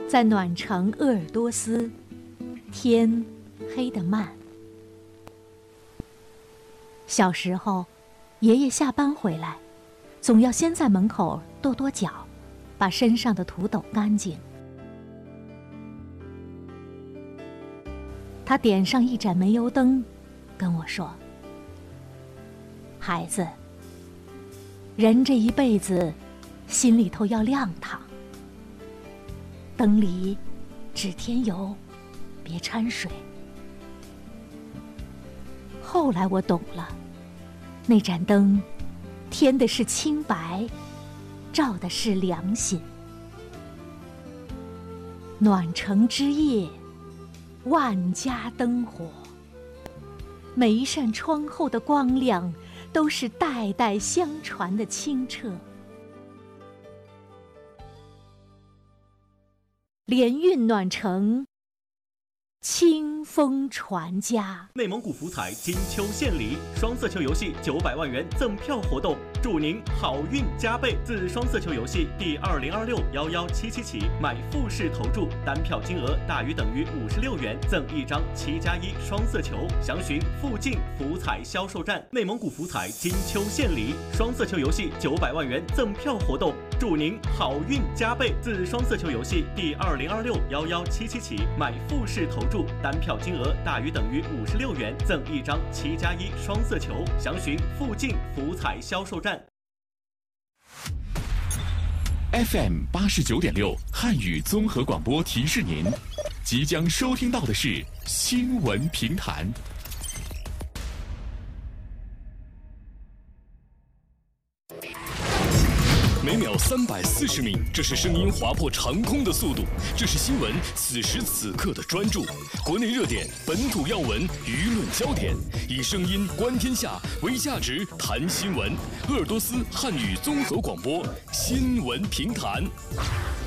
在暖城鄂尔多斯，天黑得慢。小时候，爷爷下班回来，总要先在门口跺跺脚，把身上的土抖干净。他点上一盏煤油灯，跟我说：“孩子，人这一辈子，心里头要亮堂。灯里只添油，别掺水。”后来我懂了，那盏灯添的是清白，照的是良心。暖城之夜，万家灯火，每一扇窗后的光亮都是代代相传的清澈。联运暖城，清风传家。 内蒙古福彩金秋献礼，双色球游戏900万元赠票活动，祝您好运加倍。自双色球游戏第2026-11777起，买复式投注，单票金额大于等于56元，赠一张7+1双色球。详询附近福彩销售站。内蒙古福彩金秋献礼，双色球游戏900万元赠票活动，祝您好运加倍。自双色球游戏第2026-11777起，买复式投注，单票金额大于等于56元，赠一张7+1双色球。详询附近福彩销售站。 FM 89.6汉语综合广播提示您，即将收听到的是新闻评弹。每秒340米，这是声音划破长空的速度，这是新闻此时此刻的专注。国内热点、本土要闻、舆论焦点，以声音观天下，为价值谈新闻。鄂尔多斯汉语综合广播新闻评弹。